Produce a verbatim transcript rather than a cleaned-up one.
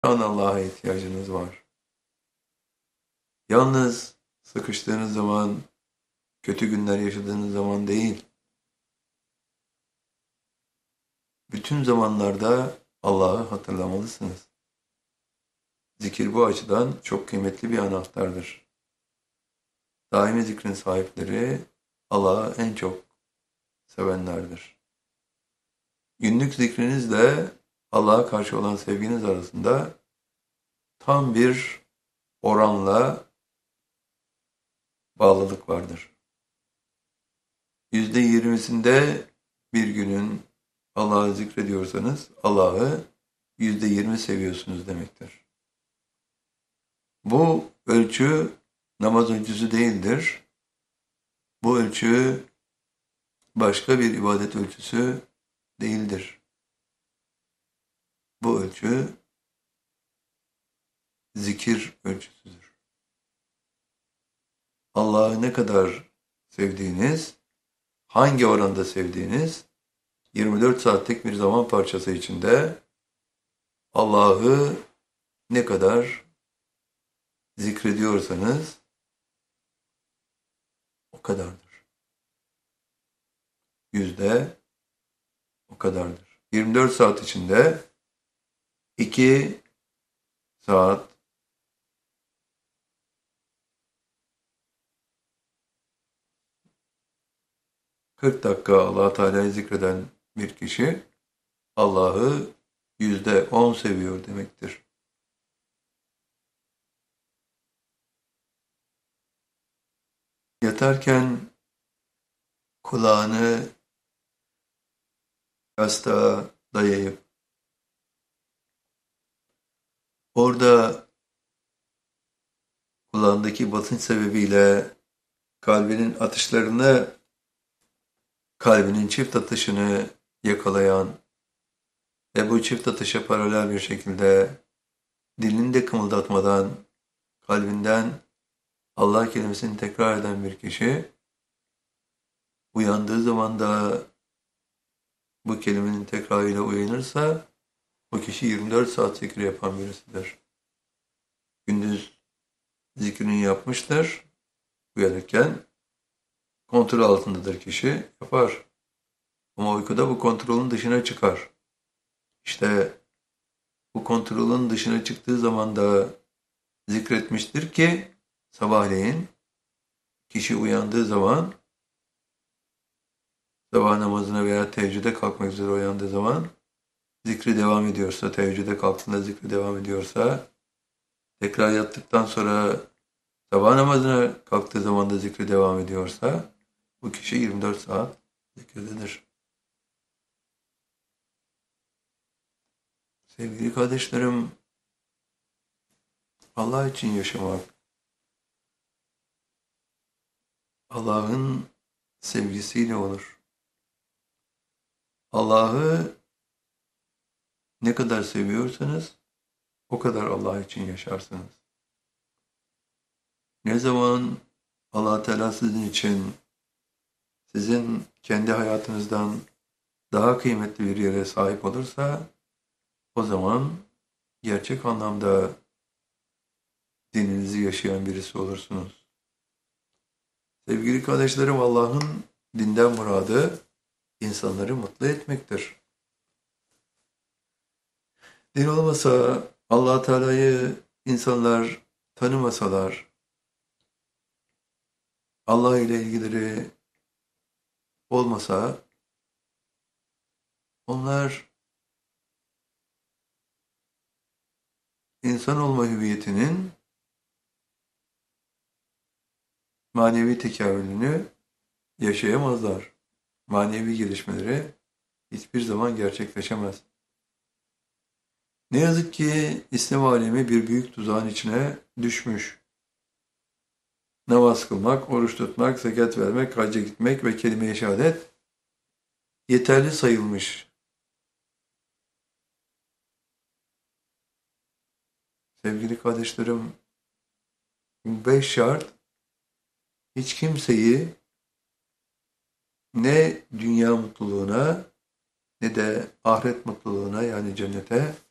an Allah'a ihtiyacınız var. Yalnız sıkıştığınız zaman, kötü günler yaşadığınız zaman değil, bütün zamanlarda Allah'ı hatırlamalısınız. Zikir bu açıdan çok kıymetli bir anahtardır. Daimi zikrin sahipleri Allah'ı en çok sevenlerdir. Günlük zikrinizle Allah'a karşı olan sevginiz arasında tam bir oranla bağlılık vardır. Yüzde yirmisinde bir günün Allah'ı zikrediyorsanız Allah'ı yüzde yirmi seviyorsunuz demektir. Bu ölçü namaz ölçüsü değildir. Bu ölçü başka bir ibadet ölçüsü değildir. Bu ölçü zikir ölçüsüdür. Allah'ı ne kadar sevdiğiniz, hangi oranda sevdiğiniz, yirmi dört saatlik bir zaman parçası içinde Allah'ı ne kadar zikrediyorsanız o kadardır. Yüzde o kadardır. yirmi dört saat içinde iki saat kırk dakika Allah Teala'yı zikreden bir kişi Allah'ı yüzde on seviyor demektir. Yatarken kulağını yastığa dayayıp orada kulağındaki basınç sebebiyle kalbinin atışlarını, kalbinin çift atışını yakalayan ve bu çift atışa paralel bir şekilde dilini de kımıldatmadan kalbinden Allah kelimesini tekrar eden bir kişi uyandığı zaman da bu kelimenin tekrarıyla uyanırsa o kişi yirmi dört saat zikri yapan birisidir. Gündüz zikrini yapmıştır. Uyanırken kontrol altındadır kişi, yapar. Ama uykuda bu kontrolün dışına çıkar. İşte bu kontrolün dışına çıktığı zaman da zikretmiştir ki sabahleyin kişi uyandığı zaman sabah namazına veya teheccüde kalkmak üzere uyandığı zaman zikri devam ediyorsa, teheccüde kalktığında zikri devam ediyorsa, tekrar yattıktan sonra sabah namazına kalktığı zaman da zikri devam ediyorsa bu kişi yirmi dört saat zikirdedir. Sevgili kardeşlerim, Allah için yaşamak, Allah'ın sevgisiyle olur. Allah'ı ne kadar seviyorsanız o kadar Allah için yaşarsınız. Ne zaman Allah Teala sizin için, sizin kendi hayatınızdan daha kıymetli bir yere sahip olursa o zaman gerçek anlamda dininizi yaşayan birisi olursunuz. Sevgili kardeşlerim, Allah'ın dinden muradı insanları mutlu etmektir. Din olmasa, Allah Teala'yı insanlar tanımasalar, Allah ile ilgileri olmasa, onlar insan olma hüviyetinin manevi tekabülünü yaşayamazlar. Manevi gelişmeleri hiçbir zaman gerçekleşemez. Ne yazık ki İslam alemi bir büyük tuzağın içine düşmüş. Namaz kılmak, oruç tutmak, zekat vermek, hacca gitmek ve kelime-i şehadet yeterli sayılmış. Sevgili kardeşlerim, bu beş şart hiç kimseyi ne dünya mutluluğuna ne de ahiret mutluluğuna yani cennete